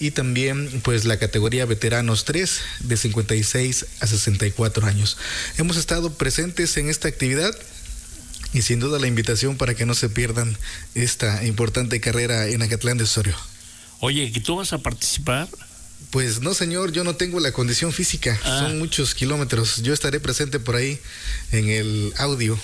y también pues la categoría veteranos 3 de 56 a 64 años. Hemos estado presentes en esta actividad y sin duda la invitación para que no se pierdan esta importante carrera en Acatlán de Osorio. Oye, ¿que tú vas a participar? Pues no, señor, yo no tengo la condición física, son muchos kilómetros. Yo estaré presente por ahí en el audio.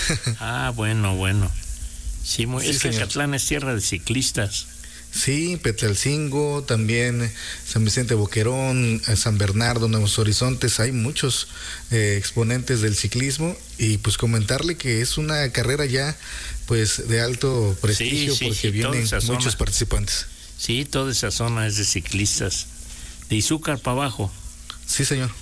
Bueno. Sí, es que señor. Acatlán es tierra de ciclistas. Sí, Petlalcingo, también San Vicente Boquerón, San Bernardo, Nuevos Horizontes, hay muchos exponentes del ciclismo y pues comentarle que es una carrera ya pues de alto prestigio porque vienen muchos participantes. Sí, toda esa zona es de ciclistas, de Izúcar para abajo. Sí, señor.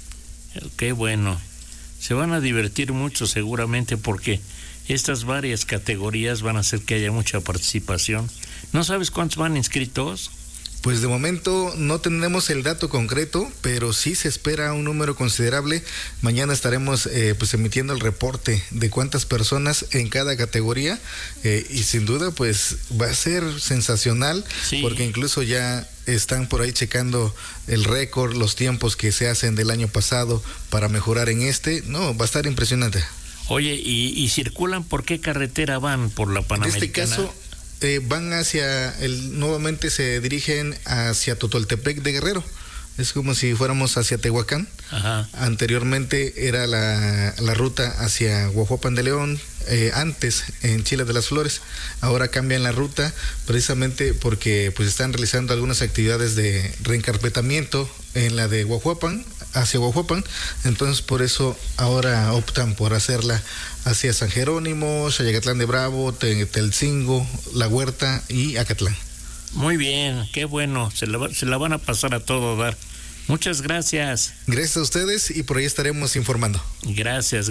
Qué bueno, se van a divertir mucho seguramente porque estas varias categorías van a hacer que haya mucha participación. ¿No sabes cuántos van inscritos? Pues de momento no tenemos el dato concreto, pero sí se espera un número considerable. Mañana estaremos pues emitiendo el reporte de cuántas personas en cada categoría y sin duda pues va a ser sensacional, porque incluso ya están por ahí checando el récord, los tiempos que se hacen del año pasado para mejorar en No, va a estar impresionante. Oye, ¿y circulan por qué carretera van? ¿Por la Panamericana? En este caso van nuevamente se dirigen hacia Totoltepec de Guerrero. Es como si fuéramos hacia Tehuacán. Ajá. Anteriormente era la ruta hacia Guajuapan de León, antes en Chile de las Flores. Ahora cambian la ruta precisamente porque pues están realizando algunas actividades de reencarpetamiento en la de Guajuapan, hacia Guajuapan. Entonces por eso ahora optan por hacerla hacia San Jerónimo, Xayacatlán de Bravo, Telcingo, La Huerta y Acatlán. Muy bien, qué bueno, se la van a pasar a todo dar. Muchas gracias. Gracias a ustedes y por ahí estaremos informando. Gracias.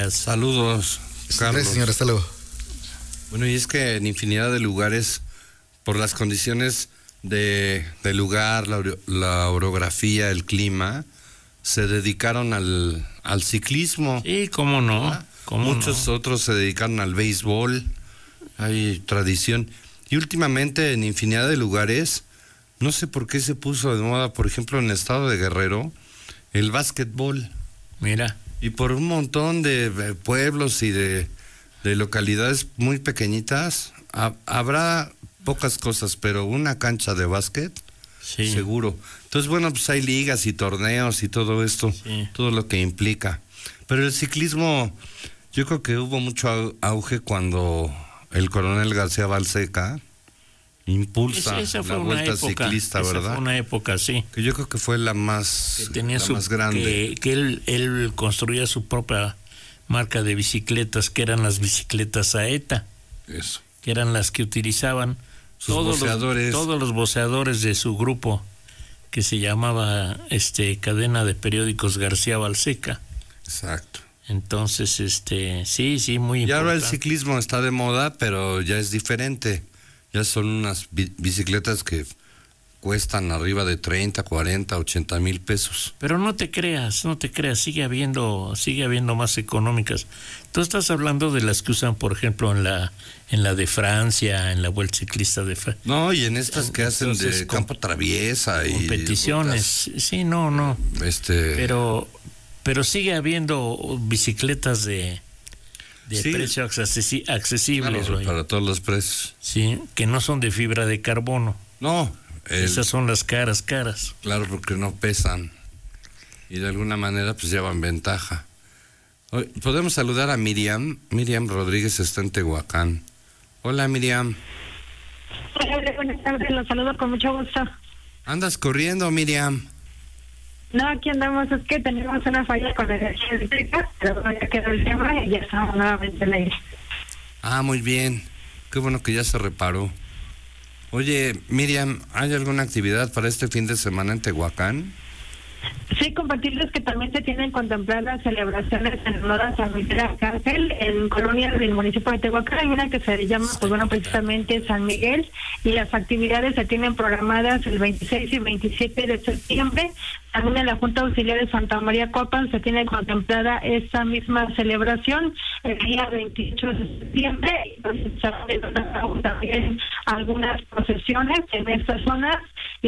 Saludos, Carlos. Gracias, señor, hasta luego. Bueno, y es que en infinidad de lugares, por las condiciones del lugar, la orografía, el clima, se dedicaron al ciclismo. Sí, cómo no. Muchos otros se dedicaron al béisbol, hay tradición. Y últimamente en infinidad de lugares, no sé por qué se puso de moda, por ejemplo en el estado de Guerrero, el básquetbol. Mira. Y por un montón de pueblos y de localidades muy pequeñitas, habrá pocas cosas, pero una cancha de básquet, seguro. Entonces, bueno, pues hay ligas y torneos y todo esto, todo lo que implica. Pero el ciclismo, yo creo que hubo mucho auge cuando el coronel García Balseca impulsa la vuelta ciclista, ¿verdad? Esa fue una época, sí. Que yo creo que fue la más grande. Que él construía su propia marca de bicicletas, que eran las bicicletas Saeta. Eso. Que eran las que utilizaban todos los voceadores de su grupo, que se llamaba Cadena de Periódicos García Balseca. Exacto. Entonces, sí, muy importante. Y ahora el ciclismo está de moda, pero ya es diferente. Ya son unas bicicletas que cuestan arriba de 30, 40, 80 mil pesos. Pero no te creas, sigue habiendo más económicas. Tú estás hablando de las que usan, por ejemplo, en la de Francia, en la Vuelta Ciclista de Francia. No, y en estas que hacen de campo traviesa y competiciones. Sí, no. Pero sigue habiendo bicicletas de precio accesibles. Claro, para todos los precios. Sí, que no son de fibra de carbono. No. Esas son las caras. Claro, porque no pesan. Y de alguna manera pues llevan ventaja. Podemos saludar a Miriam. Miriam Rodríguez está en Tehuacán. Hola, Miriam. Hola, buenas tardes. Los saludo con mucho gusto. ¿Andas corriendo, Miriam? No, aquí andamos, es que tenemos una falla con la energía eléctrica, pero ya quedó el tema y ya estamos nuevamente al aire. Muy bien. Qué bueno que ya se reparó. Oye, Miriam, ¿hay alguna actividad para este fin de semana en Tehuacán? Sí, compartirles que también se tienen contempladas celebraciones en honor a San Miguel Arcángel en colonias del municipio de Tehuacán. Hay una que se llama, precisamente San Miguel, y las actividades se tienen programadas el 26 y 27 de septiembre. También en la Junta Auxiliar de Santa María Copan se tiene contemplada esa misma celebración el día 28 de septiembre. Entonces se van a también algunas procesiones en estas zonas.